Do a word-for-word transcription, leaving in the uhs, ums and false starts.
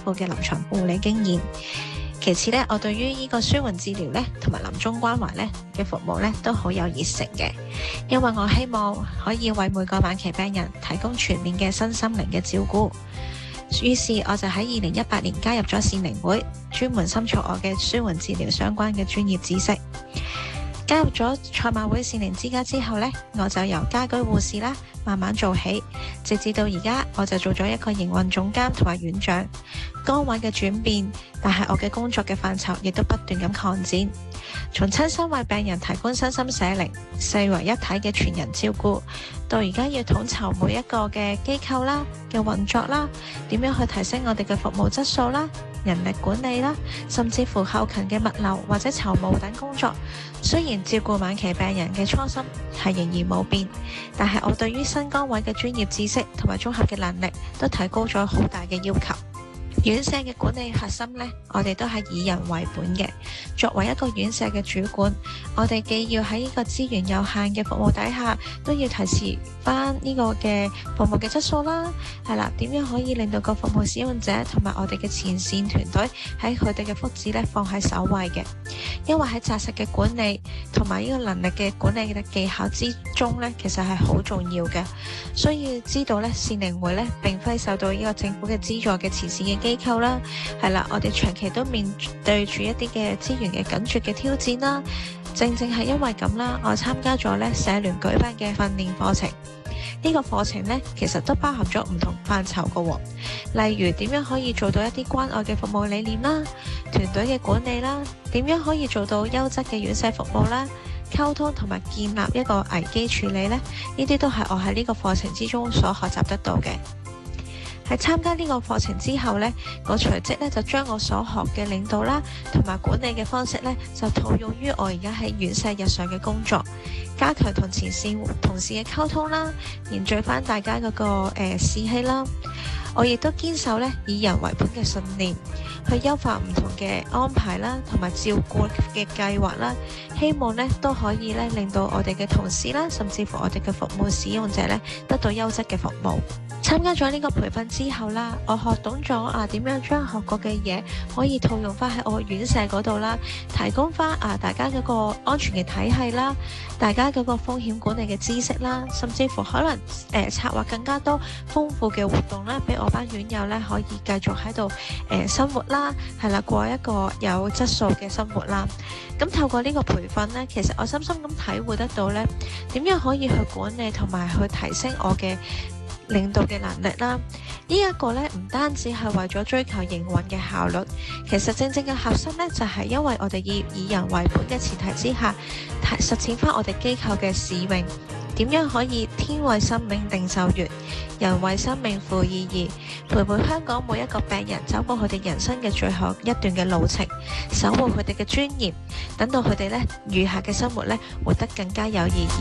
富嘅臨床護理經驗。其次咧，我對於呢個舒緩治療咧同埋臨終關懷咧嘅服務咧都好有熱誠嘅，因為我希望可以為每個晚期病人提供全面嘅身心靈嘅照顧。於是我就喺二零一八年加入咗善寧會，專門深造我嘅舒緩治療相關嘅專業知識。加入咗賽馬會善寧之家之後呢，我就由家居護士啦慢慢做起，直至到而家我就做咗一個營運總監同埋院長。崗位嘅轉變，但係我嘅工作嘅範疇亦都不斷咁擴展，從親身為病人提供身心社靈四為一體嘅全人照顧，到而家要統籌每一個嘅機構啦嘅運作啦，點樣去提升我哋嘅服務質素啦、人力管理啦，甚至乎後勤嘅物流或者籌務等工作。雖然照顧晚期病人嘅初心係仍然冇變，但係我對於新崗位嘅專業知識同埋綜合嘅能力都提高咗好大嘅要求。院舍嘅管理核心呢，我哋都係以人為本嘅。作為一個院舍嘅主管，我哋既要喺呢個資源有限嘅服務底下，都要提示翻呢個嘅服務嘅質素啦。係啦，點樣可以令到個服務使用者同埋我哋嘅前線團隊喺佢哋嘅福祉呢放喺首位嘅？因為喺紮實嘅管理同埋呢個能力嘅管理嘅技巧之中呢，其實係好重要嘅。需要知道呢，善寧會呢並非受到呢個政府嘅資助嘅慈善嘅機構啦，係啦，我哋長期都面對住一啲嘅資源嘅緊絀嘅挑戰啦。正正係因為咁啦，我參加咗呢社聯舉辦嘅訓練課程。呢個課程呢，其實都包含咗唔同範疇嘅喎，例如點樣可以做到一啲關愛嘅服務理念啦，團隊嘅管理啦，點樣可以做到優質嘅院舍服務啦，溝通同埋建立一個危機處理呢，呢啲都係我喺呢個課程之中所學習得到嘅。喺參加呢個課程之後呢，我隨即咧就將我所學嘅領導啦同埋管理嘅方式呢，就套用於我而家喺院舍日常嘅工作，加強同前線同事嘅溝通啦，凝聚翻大家嗰、那個誒、呃、士氣啦。我亦都堅守咧以人為本嘅信念，去優化唔同嘅安排啦，同埋照顧嘅計劃啦。希望咧都可以咧令到我哋嘅同事啦，甚至乎我哋嘅服務使用者咧得到優質嘅服務。參加咗呢個培訓之後啦，我學懂咗啊點樣將學過嘅嘢可以套用翻喺我院舍嗰度啦，提供翻啊大家嗰個安全嘅體系啦，大家嗰個風險管理嘅知識啦，甚至乎可能誒、呃、策劃更加多豐富嘅活動啦，俾我班院友咧可以繼續喺度誒生活啦，係啦，過一個有質素嘅生活啦。咁透過呢個培訓咧，其實我深深咁體會得到咧，點樣可以去管理同埋去提升我嘅領導嘅能力啦。呢一個咧唔單止係為咗追求營運嘅效率，其實正正嘅核心咧就係因為我哋以以人為本嘅前提之下，實踐翻我哋機構嘅使命。點樣可以天為生命定壽月，人為生命賦意義，陪伴香港每一個病人走過佢哋人生嘅最後一段嘅路程，守護佢哋嘅尊嚴，等到佢哋咧餘下嘅生活咧活得更加有意義。